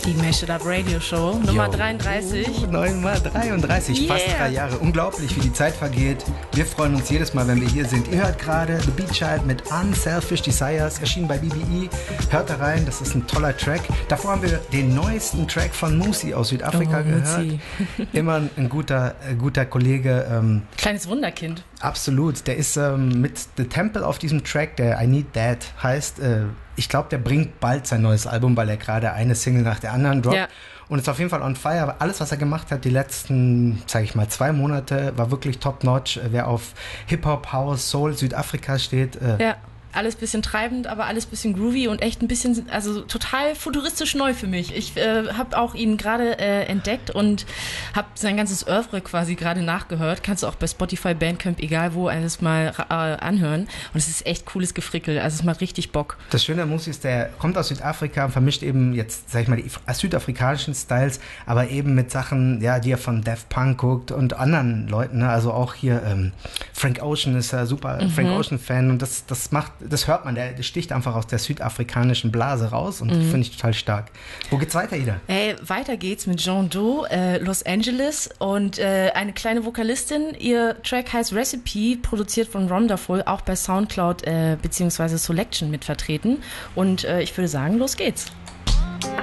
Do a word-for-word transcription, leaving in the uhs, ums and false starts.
Die Mash It Up Radio Show, Nummer Yo. dreiunddreißig. Uh, Nummer dreiunddreißig, yeah. Fast drei Jahre. Unglaublich, wie die Zeit vergeht. Wir freuen uns jedes Mal, wenn wir hier sind. Ihr hört gerade The Beat Child mit Unselfish Desires, erschienen bei B B E. Hört da rein, das ist ein toller Track. Davor haben wir den neuesten Track von Musi aus Südafrika oh, gehört. Immer ein guter, äh, guter Kollege. Ähm, Kleines Wunderkind. Absolut. Der ist ähm, mit The Temple auf diesem Track, der I Need That heißt. Äh, ich glaube, der bringt bald sein neues Album, weil er gerade eine Single nach der anderen droppt. Ja. Und ist auf jeden Fall on fire. Aber alles, was er gemacht hat, die letzten, sage ich mal, zwei Monate, war wirklich top-notch. Wer auf Hip-Hop, House, Soul, Südafrika steht. Äh, ja. Alles bisschen treibend, aber alles bisschen groovy und echt ein bisschen, also total futuristisch neu für mich. Ich äh, habe auch ihn gerade äh, entdeckt und habe sein ganzes Oeuvre quasi gerade nachgehört. Kannst du auch bei Spotify, Bandcamp, egal wo, alles mal äh, anhören. Und es ist echt cooles Gefrickel, also es macht richtig Bock. Das Schöne an Musi ist, der kommt aus Südafrika und vermischt eben jetzt, sag ich mal, die südafrikanischen Styles, aber eben mit Sachen, ja, die er von Daft Punk guckt und anderen Leuten, ne? Also auch hier ähm, Frank Ocean ist ja super mhm. Frank Ocean-Fan und das, das macht Das hört man, der, der sticht einfach aus der südafrikanischen Blase raus und mhm. finde ich total stark. Wo geht's weiter, Ida? Hey, weiter geht's mit Jean Do, äh, Los Angeles und äh, eine kleine Vokalistin. Ihr Track heißt Recipe, produziert von Wonderful, auch bei Soundcloud äh, bzw. Selection mit vertreten. Und äh, ich würde sagen, los geht's.